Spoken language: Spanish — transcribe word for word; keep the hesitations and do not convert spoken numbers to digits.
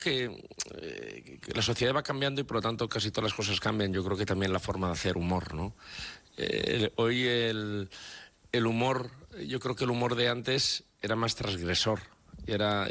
que, eh, que la sociedad va cambiando y por lo tanto casi todas las cosas cambian. Yo creo que también la forma de hacer humor, ¿no? Eh, el- hoy el, el humor, yo creo que el humor de antes era más transgresor. Era,